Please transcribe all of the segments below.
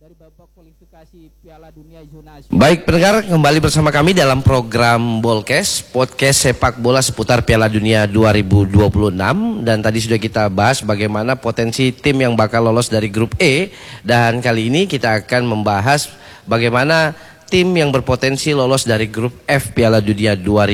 dari babak kualifikasi Piala Dunia zona Asia. Baik pendengar, kembali bersama kami dalam program Bolkes, podcast sepak bola seputar Piala Dunia 2026. Dan tadi sudah kita bahas bagaimana potensi tim yang bakal lolos dari grup E. Dan kali ini kita akan membahas bagaimana tim yang berpotensi lolos dari grup F Piala Dunia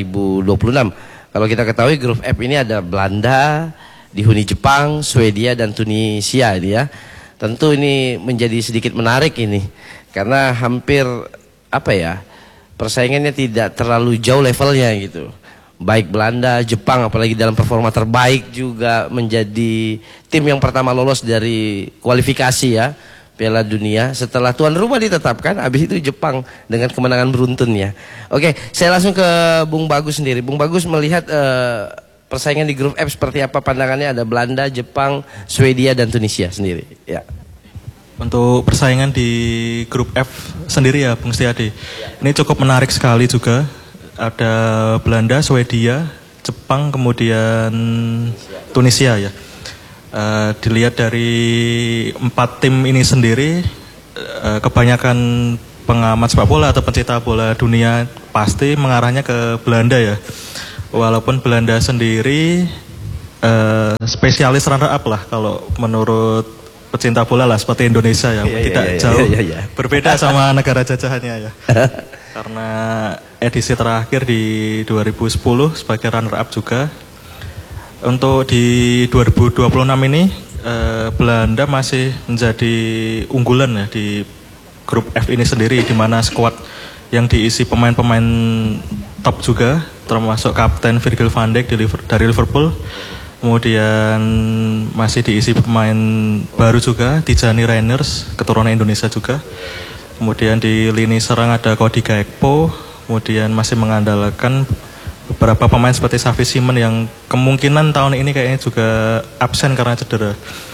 2026. Kalau kita ketahui grup F ini ada Belanda, dihuni Jepang, Swedia dan Tunisia ini ya. Tentu ini menjadi sedikit menarik ini karena hampir persaingannya tidak terlalu jauh levelnya gitu. Baik Belanda, Jepang apalagi dalam performa terbaik juga menjadi tim yang pertama lolos dari kualifikasi ya Piala Dunia setelah tuan rumah ditetapkan. Habis itu Jepang dengan kemenangan beruntunnya. Oke, saya langsung ke Bung Bagus sendiri. Bung Bagus melihat persaingan di grup F seperti apa pandangannya? Ada Belanda, Jepang, Swedia dan Tunisia sendiri. Ya. Untuk persaingan di grup F sendiri ya, Bung Setiadi. Ini cukup menarik sekali juga. Ada Belanda, Swedia, Jepang, kemudian Tunisia ya. Dilihat dari 4 tim ini sendiri, kebanyakan pengamat sepak bola atau pencinta bola dunia pasti mengarahnya ke Belanda ya. Walaupun Belanda sendiri spesialis runner up lah kalau menurut pecinta bola lah seperti Indonesia ya, jauh berbeda sama negara jajahannya ya. Karena edisi terakhir di 2010 sebagai runner up juga. Untuk di 2026 ini Belanda masih menjadi unggulan ya di grup F ini sendiri, di mana skuad yang diisi pemain-pemain top juga, termasuk kapten Virgil van Dijk dari Liverpool. Kemudian masih diisi pemain baru juga, Tijani Reiners, keturunan Indonesia juga. Kemudian di lini serang ada Cody Gakpo. Kemudian masih mengandalkan beberapa pemain seperti Xavi Simons yang kemungkinan tahun ini kayaknya juga absen karena cedera.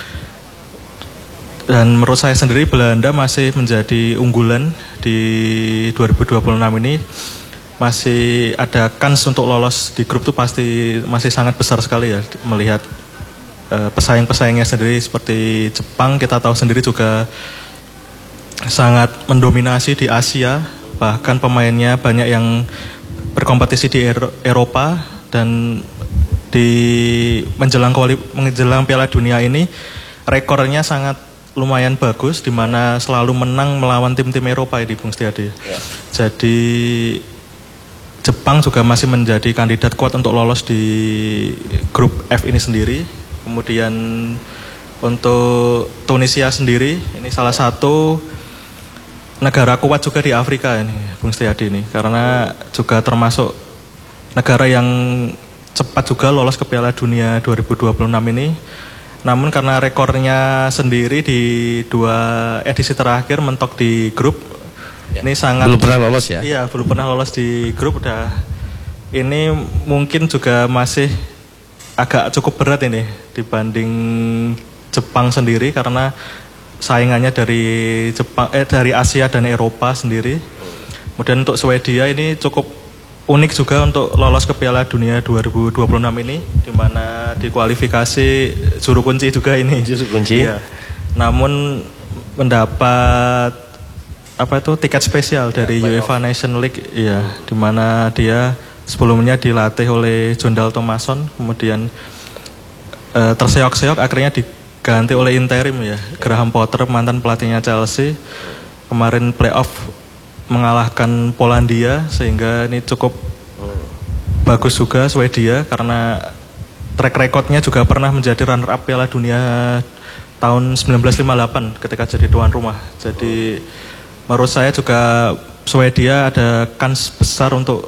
Dan menurut saya sendiri Belanda masih menjadi unggulan di 2026 ini. Masih ada kans untuk lolos di grup itu pasti masih sangat besar sekali ya. Melihat pesaing-pesaingnya sendiri seperti Jepang, kita tahu sendiri juga sangat mendominasi di Asia. Bahkan pemainnya banyak yang berkompetisi di Eropa. Dan di menjelang Piala Dunia ini rekornya sangat lumayan bagus, di mana selalu menang melawan tim-tim Eropa ini, Bung Setiadi. Ya. Jadi Jepang juga masih menjadi kandidat kuat untuk lolos di grup F ini sendiri. Kemudian untuk Tunisia sendiri, ini salah satu negara kuat juga di Afrika ini, Bung Setiadi ini, karena juga termasuk negara yang cepat juga lolos ke Piala Dunia 2026 ini. Namun karena rekornya sendiri di 2 edisi terakhir mentok di grup ya, ini sangat belum pernah lolos ya? Iya, belum pernah lolos di grup. Ini mungkin juga masih agak cukup berat ini dibanding Jepang sendiri, karena saingannya dari Asia dan Eropa sendiri. Kemudian untuk Swedia ini cukup unik juga untuk lolos ke Piala Dunia 2026 ini, di mana di kualifikasi juru kunci juga ini. Juru kunci. Ya. Namun mendapat tiket spesial dari UEFA Nation League ya, di mana dia sebelumnya dilatih oleh Jondal Thomasson, kemudian terseok-seok akhirnya diganti oleh interim ya, Graham Potter, mantan pelatihnya Chelsea. Kemarin playoff mengalahkan Polandia, sehingga ini cukup bagus juga Swedia, karena track recordnya juga pernah menjadi runner up Piala Dunia tahun 1958 ketika jadi tuan rumah. Jadi menurut saya juga Swedia ada kans besar untuk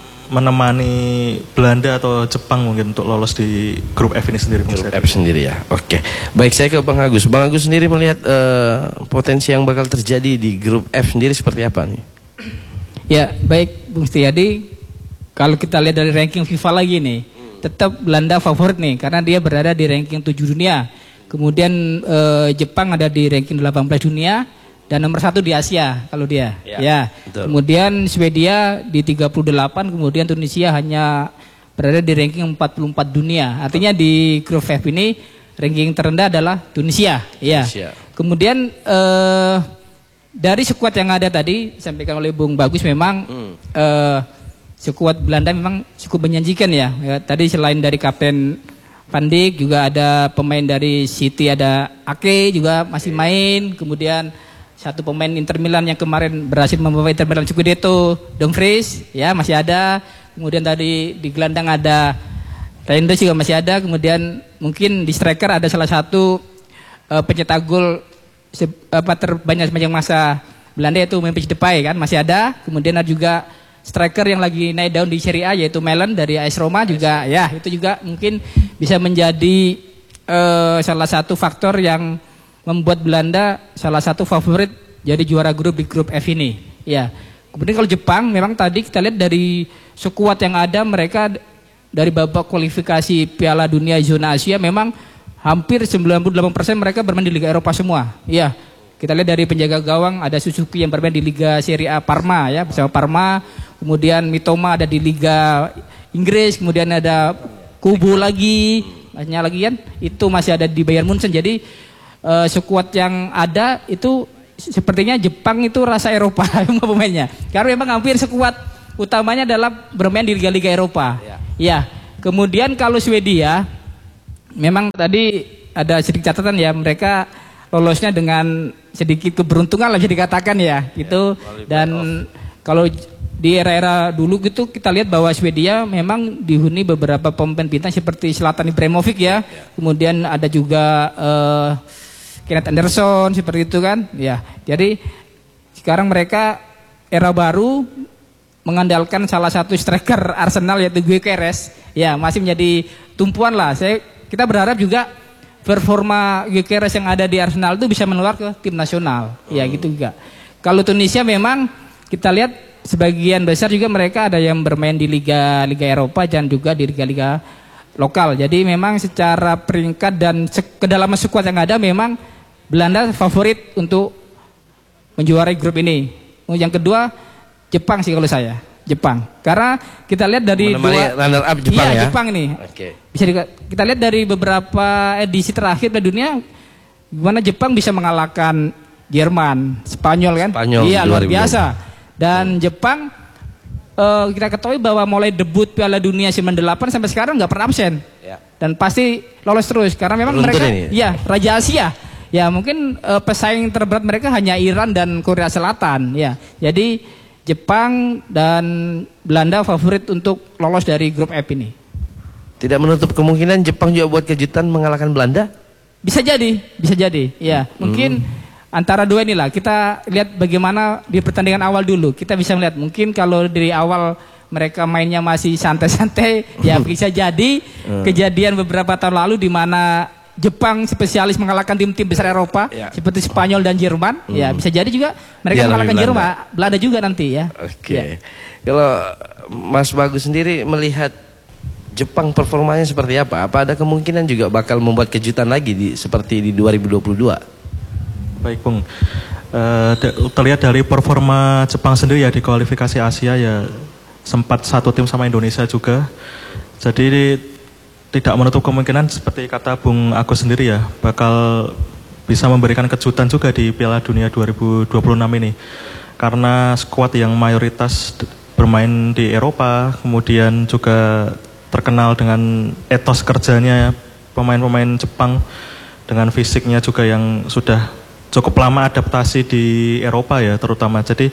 menemani Belanda atau Jepang mungkin untuk lolos di grup F ini sendiri. Grup F sendiri ya. Oke. Baik, saya ke Bang Agus. Bang Agus sendiri melihat potensi yang bakal terjadi di grup F sendiri seperti apa nih? Ya, baik Bung Setiadi. Kalau kita lihat dari ranking FIFA lagi nih, tetap Belanda favorit nih karena dia berada di ranking 7 dunia. Kemudian Jepang ada di ranking 18 dunia. Dan nomor 1 di Asia kalau dia. Ya. Kemudian Swedia di 38, kemudian Tunisia hanya berada di ranking 44 dunia. Artinya di grup F ini ranking terendah adalah Tunisia. Ya. Kemudian dari skuad yang ada tadi disampaikan oleh Bung Bagus memang skuad Belanda memang cukup menjanjikan ya. Tadi selain dari Kapten Van Dijk juga ada pemain dari City, ada Ake juga masih main. Kemudian satu pemain Inter Milan yang kemarin berhasil membawa Inter Milan Scudetto, Dumfries ya masih ada. Kemudian tadi di gelandang ada Reinders juga masih ada. Kemudian mungkin di striker ada salah satu pencetak gol terbanyak sepanjang masa Belanda yaitu Memphis Depay kan masih ada. Kemudian ada juga striker yang lagi naik daun di Serie A yaitu Malen dari AS Roma juga ya, itu juga mungkin bisa menjadi salah satu faktor yang membuat Belanda salah satu favorit jadi juara grup di grup F ini ya. Kemudian kalau Jepang memang tadi kita lihat dari skuad yang ada, mereka dari babak kualifikasi Piala Dunia zona Asia memang hampir 98% mereka bermain di Liga Eropa semua. Iya. Kita lihat dari penjaga gawang ada Suzuki yang bermain di Liga Serie A Parma ya, bersama Parma. Kemudian Mitoma ada di Liga Inggris, kemudian ada Kubo lagi, masnya lagi kan, itu masih ada di Bayern Munchen. Jadi skuad yang ada itu sepertinya Jepang itu rasa Eropa pemainnya. Karena memang hampir skuad utamanya adalah bermain di liga-liga Eropa. Ya. Kemudian kalau Swedia memang tadi ada sedikit catatan ya, mereka lolosnya dengan sedikit keberuntungan lah bisa dikatakan ya gitu. Dan kalau di era-era dulu gitu kita lihat bahwa Swedia memang dihuni beberapa pemain bintang seperti Zlatan Ibrahimovic ya. Kemudian ada juga Kenneth Anderson seperti itu kan ya. Jadi sekarang mereka era baru mengandalkan salah satu striker Arsenal yaitu Gyökeres ya, masih menjadi tumpuan lah. Kita berharap juga performa Gyökeres yang ada di Arsenal itu bisa menular ke tim nasional ya gitu juga. Kalau Tunisia memang kita lihat sebagian besar juga mereka ada yang bermain di liga Eropa dan juga di liga lokal. Jadi memang secara peringkat dan kedalaman skuad yang ada memang Belanda favorit untuk menjuarai grup ini. Yang kedua Jepang sih kalau saya. Jepang. Karena kita lihat dari runner up Jepang ya. Jepang nih. Okay. Bisa kita lihat dari beberapa edisi terakhir di dunia gimana Jepang bisa mengalahkan Jerman, Spanyol kan? Iya, luar biasa. Dan Jepang kita ketahui bahwa mulai debut Piala Dunia 98 sampai sekarang nggak pernah absen. Ya. Dan pasti lolos terus karena memang Beruntun mereka ini. ya Raja Asia. Ya, mungkin pesaing terberat mereka hanya Iran dan Korea Selatan ya. Jadi Jepang dan Belanda favorit untuk lolos dari grup F ini. Tidak menutup kemungkinan Jepang juga buat kejutan mengalahkan Belanda? Bisa jadi. Ya, mungkin antara dua inilah kita lihat bagaimana di pertandingan awal dulu. Kita bisa melihat mungkin kalau dari awal mereka mainnya masih santai-santai, ya bisa jadi kejadian beberapa tahun lalu di mana Jepang spesialis mengalahkan tim-tim besar Eropa seperti Spanyol dan Jerman. Ya bisa jadi juga mereka mengalahkan Jerman, Belanda juga nanti ya. Oke. Ya. Kalau Mas Bagus sendiri melihat Jepang performanya seperti apa? Apa ada kemungkinan juga bakal membuat kejutan lagi seperti di 2022? Baik Bung, terlihat dari performa Jepang sendiri ya di kualifikasi Asia ya sempat satu tim sama Indonesia juga. Jadi tidak menutup kemungkinan seperti kata Bung Agus sendiri ya bakal bisa memberikan kejutan juga di Piala Dunia 2026 ini. Karena skuad yang mayoritas bermain di Eropa, kemudian juga terkenal dengan etos kerjanya pemain-pemain Jepang dengan fisiknya juga yang sudah cukup lama adaptasi di Eropa ya terutama. Jadi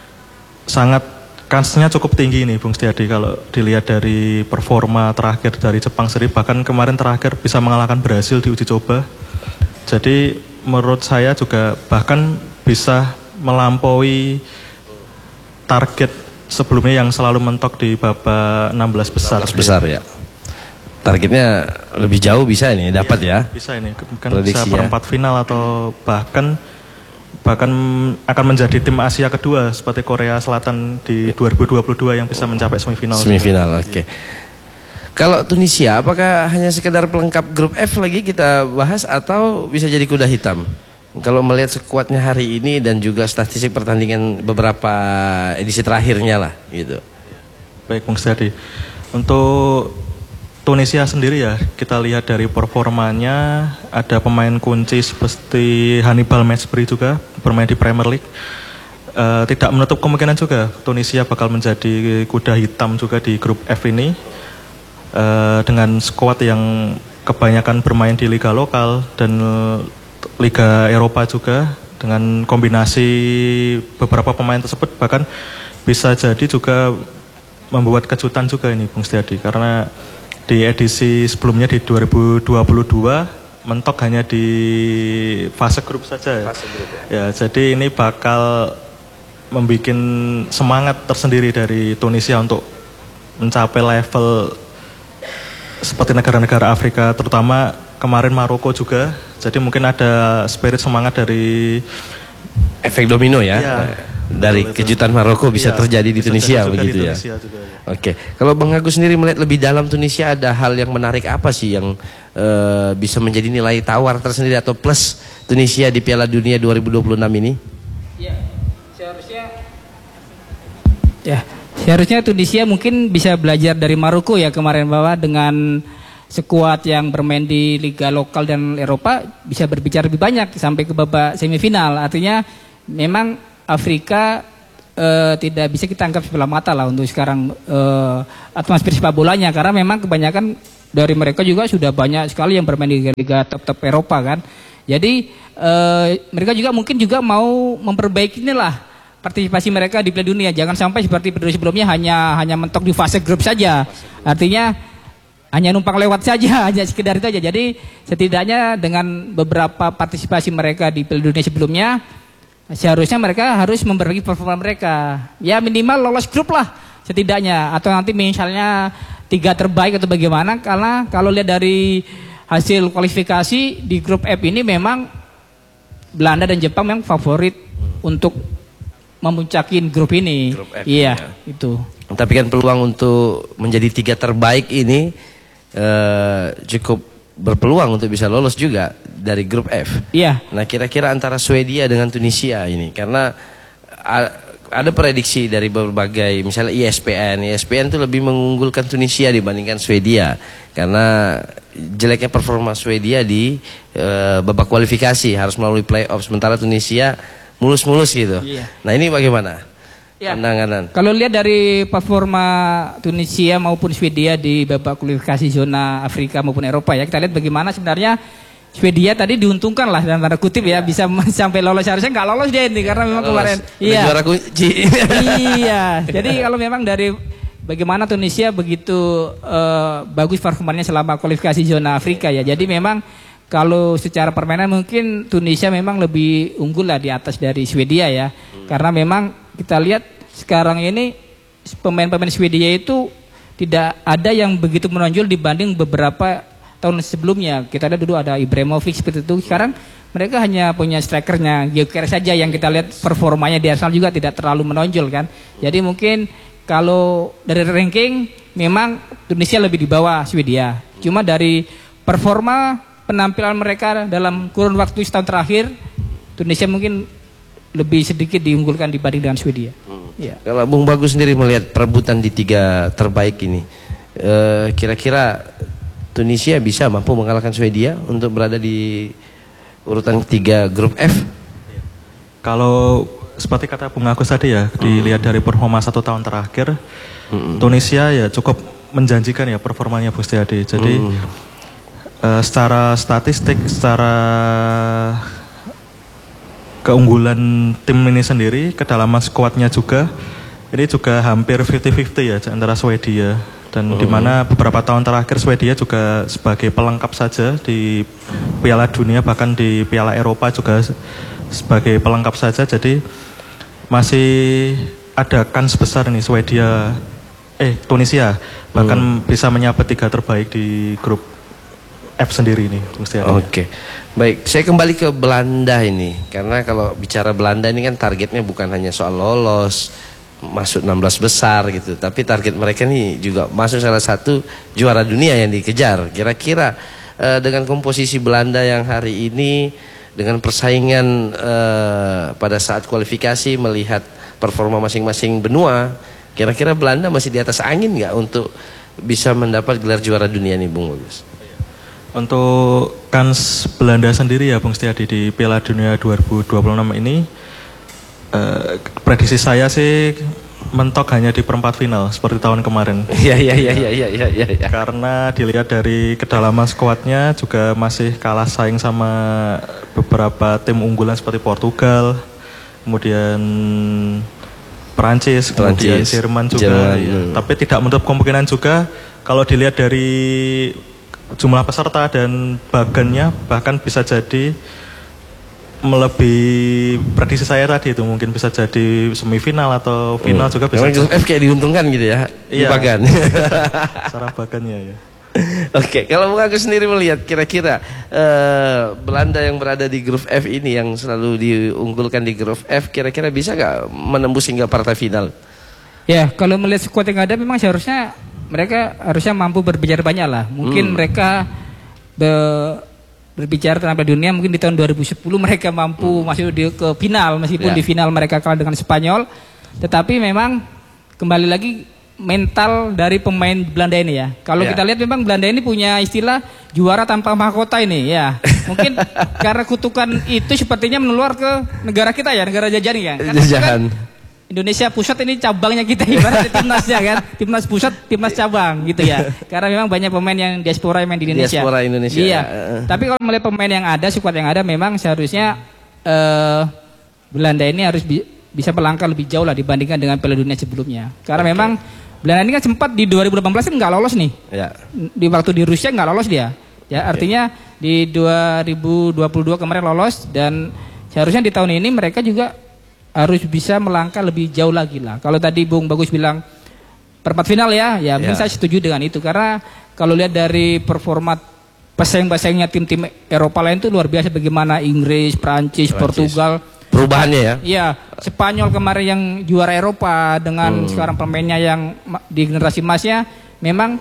sangat kansnya cukup tinggi nih Bung Setiadi kalau dilihat dari performa terakhir dari Jepang sendiri. Bahkan kemarin terakhir bisa mengalahkan Brasil di uji coba. Jadi menurut saya juga bahkan bisa melampaui target sebelumnya yang selalu mentok di babak 16 besar. 16 besar ya. Targetnya lebih jauh bisa ini dapat ya. Bisa ini, kan bisa perempat final atau bahkan akan menjadi tim Asia kedua seperti Korea Selatan di 2022 yang bisa mencapai semifinal. Semifinal, oke. Kalau Tunisia, apakah hanya sekedar pelengkap grup F lagi kita bahas atau bisa jadi kuda hitam? Kalau melihat skuadnya hari ini dan juga statistik pertandingan beberapa edisi terakhirnya lah, gitu. Baik, Bung Setiadi. Untuk Tunisia sendiri ya, kita lihat dari performanya, ada pemain kunci seperti Hannibal Mejbri juga bermain di Premier League. Tidak menutup kemungkinan juga Tunisia bakal menjadi kuda hitam juga di grup F ini, dengan skuad yang kebanyakan bermain di liga lokal dan liga Eropa juga, dengan kombinasi beberapa pemain tersebut bahkan bisa jadi juga membuat kejutan juga ini Bung Setiadi, karena di edisi sebelumnya di 2022 mentok hanya di fase grup saja ya. Ya, jadi ini bakal membuat semangat tersendiri dari Tunisia untuk mencapai level seperti negara-negara Afrika, terutama kemarin Maroko juga. Jadi mungkin ada spirit semangat dari efek domino ya. Dari kejutan Maroko bisa terjadi di Tunisia begitu ya. Oke, kalau Bang Agus sendiri melihat lebih dalam Tunisia, ada hal yang menarik apa sih yang bisa menjadi nilai tawar tersendiri atau plus Tunisia di Piala Dunia 2026 ini? Seharusnya Tunisia mungkin bisa belajar dari Maroko ya kemarin, bahwa dengan skuad yang bermain di liga lokal dan Eropa bisa berbicara lebih banyak sampai ke babak semifinal. Artinya memang Afrika tidak bisa kita anggap sebelah mata lah untuk sekarang atmosfer sepak bolanya, karena memang kebanyakan dari mereka juga sudah banyak sekali yang bermain di liga top Eropa kan. Jadi mereka juga mungkin juga mau memperbaiki inilah partisipasi mereka di Piala Dunia. Jangan sampai seperti periode sebelumnya hanya mentok di fase grup saja. Artinya hanya numpang lewat saja, hanya sekedar itu aja. Jadi setidaknya dengan beberapa partisipasi mereka di Piala Dunia sebelumnya, seharusnya mereka harus memperbaiki performa mereka. Ya minimal lolos grup lah setidaknya. Atau nanti misalnya 3 terbaik atau bagaimana. Karena kalau lihat dari hasil kualifikasi di grup F ini memang Belanda dan Jepang memang favorit untuk memuncakin grup ini. Grup F, iya ya. Itu. Tapi kan peluang untuk menjadi 3 terbaik ini cukup berpeluang untuk bisa lolos juga dari grup F. Iya. Nah, kira-kira antara Swedia dengan Tunisia ini, karena ada prediksi dari berbagai, misalnya ESPN itu lebih mengunggulkan Tunisia dibandingkan Swedia karena jeleknya performa Swedia di babak kualifikasi, harus melalui playoff, sementara Tunisia mulus-mulus gitu. Iya. Nah, ini bagaimana? Ya. Pandangan. Kalau lihat dari performa Tunisia maupun Swedia di babak kualifikasi zona Afrika maupun Eropa ya, kita lihat bagaimana sebenarnya Swedia tadi diuntungkan lah dalam tanda kutip ya, bisa sampai lolos. Harusnya nggak lolos dia ini karena memang kemarin juara kunci. Iya. Jadi kalau memang dari bagaimana Tunisia begitu bagus performanya selama kualifikasi zona Afrika ya. Jadi memang kalau secara permainan mungkin Tunisia memang lebih unggul lah di atas dari Swedia ya. Karena memang kita lihat sekarang ini pemain-pemain Swedia itu tidak ada yang begitu menonjol dibanding beberapa tahun sebelumnya. Kita lihat dulu ada Ibrahimovic seperti itu. Sekarang mereka hanya punya strikernya Gyökeres saja yang kita lihat performanya di Arsenal juga tidak terlalu menonjol kan. Jadi mungkin kalau dari ranking memang Tunisia lebih di bawah Swedia. Cuma dari performa penampilan mereka dalam kurun waktu setahun terakhir, Tunisia mungkin lebih sedikit diunggulkan dibanding dengan Swedia. Ya. Kalau Bung Bagus sendiri melihat perebutan di 3 terbaik ini, kira-kira Tunisia bisa mampu mengalahkan Swedia untuk berada di urutan 3 grup F? Kalau seperti kata Bung Agus tadi ya, dilihat dari performa 1 tahun terakhir, Tunisia ya cukup menjanjikan ya performanya Bung Setiadi. Jadi secara statistik, secara keunggulan tim ini sendiri, kedalaman skuadnya juga, ini juga hampir 50-50 ya antara Swedia. Dan di mana beberapa tahun terakhir Swedia juga sebagai pelengkap saja di Piala Dunia, bahkan di Piala Eropa juga sebagai pelengkap saja. Jadi masih ada kans besar nih Tunisia bahkan bisa menyabet 3 terbaik di grup F sendiri ini. Oke. Baik, saya kembali ke Belanda ini. Karena kalau bicara Belanda ini kan targetnya bukan hanya soal lolos, masuk 16 besar gitu. Tapi target mereka nih juga masuk salah satu juara dunia yang dikejar. Kira-kira dengan komposisi Belanda yang hari ini, dengan persaingan pada saat kualifikasi, melihat performa masing-masing benua, kira-kira Belanda masih di atas angin nggak untuk bisa mendapat gelar juara dunia nih Bung Bagus? Untuk kans Belanda sendiri ya Bung Setiadi di Piala Dunia 2026 ini, prediksi saya sih mentok hanya di perempat final seperti tahun kemarin. Iya. Karena dilihat dari kedalaman skuadnya juga masih kalah saing sama beberapa tim unggulan seperti Portugal, kemudian Perancis, kemudian Jerman juga. Ya. Tapi tidak menutup kemungkinan juga kalau dilihat dari jumlah peserta dan bagannya bahkan bisa jadi melebihi prediksi saya tadi itu, mungkin bisa jadi semifinal atau final juga bisa. Memang F kayak diuntungkan gitu ya, iya, di bagan. Secara bagannya ya. Oke, kalau Bung Agus sendiri melihat kira-kira Belanda yang berada di grup F ini yang selalu diunggulkan di grup F, kira-kira bisa gak menembus hingga partai final? Ya, kalau melihat skuad yang ada memang seharusnya mereka harusnya mampu berbicara banyak lah. Mungkin mereka berbicara tentang Piala Dunia mungkin di tahun 2010 mereka mampu masuk ke final, meskipun di final mereka kalah dengan Spanyol. Tetapi memang kembali lagi mental dari pemain Belanda ini ya. Kalau kita lihat memang Belanda ini punya istilah juara tanpa mahkota ini ya. Mungkin karena kutukan itu sepertinya menular ke negara kita ya, negara jajan ya. Jajan. Indonesia pusat ini cabangnya kita ibaratnya timnasnya kan, timnas pusat, timnas cabang gitu ya. Karena memang banyak pemain yang diaspora yang main di Indonesia. Diaspora Indonesia. Iya. Tapi kalau melihat pemain yang ada, skuad yang ada, memang seharusnya Belanda ini harus bisa melangkah lebih jauh lah dibandingkan dengan Piala Dunia sebelumnya. Karena memang Belanda ini kan sempat di 2018 kan nggak lolos nih. Ya. Di waktu di Rusia nggak lolos dia. Ya artinya di 2022 kemarin lolos dan seharusnya di tahun ini mereka juga harus bisa melangkah lebih jauh lagi lah. Kalau tadi Bung Bagus bilang perempat final ya mungkin saya setuju dengan itu. Karena kalau lihat dari performa pesaing-pesaingnya tim-tim Eropa lain itu luar biasa, bagaimana Inggris, Prancis, Portugal. Perubahannya ya? Iya, Spanyol kemarin yang juara Eropa dengan sekarang pemainnya yang di generasi emasnya, memang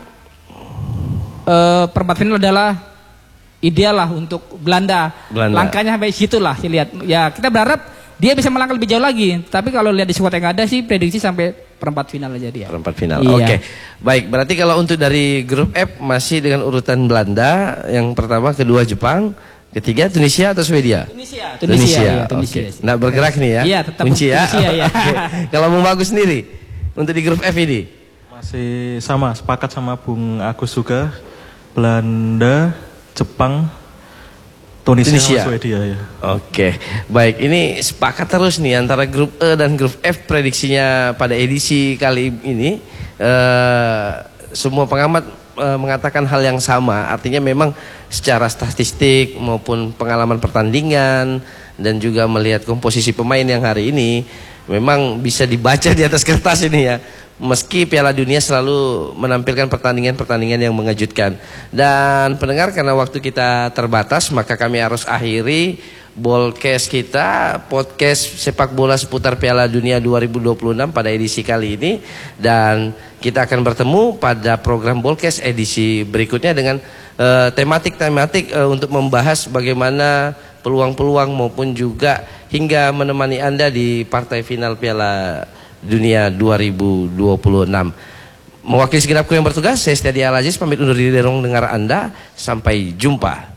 perempat final adalah ideal lah untuk Belanda. Langkahnya sampai situlah saya lihat. Ya kita berharap dia bisa melangkah lebih jauh lagi. Tapi kalau lihat di skuad yang ada sih prediksi sampai perempat final aja dia. Perempat final. Iya. Oke. Baik, berarti kalau untuk dari grup F masih dengan urutan Belanda, yang pertama, kedua Jepang, ketiga Tunisia atau Swedia? Tunisia. Tunisia. Nah, bergerak nih ya. Iya, tetap Tunisia ya. Okay. Kalau Bung Bagus sendiri untuk di grup F ini? Masih sama, sepakat sama Bung Agus juga. Belanda, Jepang, Tunisia sama Swedia ya. Oke, baik. Ini sepakat terus nih antara grup E dan grup F prediksinya pada edisi kali ini. Semua pengamat mengatakan hal yang sama. Artinya memang secara statistik maupun pengalaman pertandingan dan juga melihat komposisi pemain yang hari ini memang bisa dibaca di atas kertas ini ya. Meski Piala Dunia selalu menampilkan pertandingan-pertandingan yang mengejutkan. Dan pendengar, karena waktu kita terbatas, maka kami harus akhiri Bolkes kita, podcast sepak bola seputar Piala Dunia 2026 pada edisi kali ini. Dan kita akan bertemu pada program Bolkes edisi berikutnya dengan tematik-tematik untuk membahas bagaimana peluang-peluang maupun juga hingga menemani Anda di partai final Piala Dunia 2026. Mewakili segenap kru yang bertugas, saya Setiadi Al Aziz pamit undur diri dari ruang dengar Anda. Sampai jumpa.